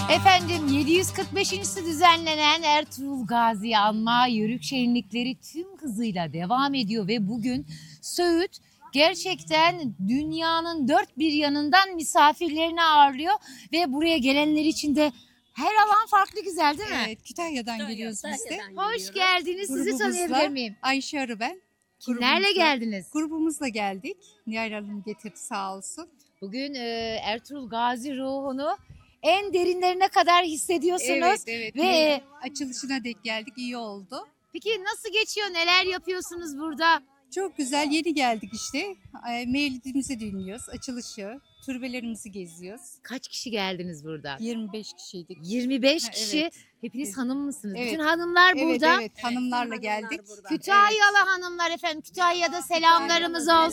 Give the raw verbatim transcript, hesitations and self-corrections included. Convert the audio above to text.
Efendim yedi yüz kırk beşincisi düzenlenen Ertuğrul Gazi Anma Yörük Şenlikleri tüm hızıyla devam ediyor ve bugün Söğüt gerçekten dünyanın dört bir yanından misafirlerini ağırlıyor ve buraya gelenler için de her alan farklı güzel değil mi? Evet, Kütahya'dan Kütahya, geliyoruz biz de. Kütahya'dan Hoş geliyoruz. geldiniz. Sizi Grubumuzla- tanıyabilir miyim? Ayşe Arı ben. Kimlerle Grubumuzla- geldiniz? Grubumuzla geldik. Nihal Hanım getirdi sağ olsun. Bugün e, Ertuğrul Gazi ruhunu en derinlerine kadar hissediyorsunuz. Evet, evet. Ve Ve açılışına denk geldik. İyi oldu. peki nasıl geçiyor? Neler yapıyorsunuz burada? Çok güzel. Yeni geldik işte. E, Mevlidimizi dinliyoruz. Açılışı, türbelerimizi geziyoruz. Kaç kişi geldiniz burada? yirmi beş kişiydik. yirmi beş Ha, kişi. evet. Hepiniz Evet. hanım mısınız? Evet. Bütün hanımlar Evet, burada. evet. Hanımlarla Hanımlar geldik. burada. Kütahyalı hanımlar efendim. Kütahya'da selamlarımız Kütahya'da olsun.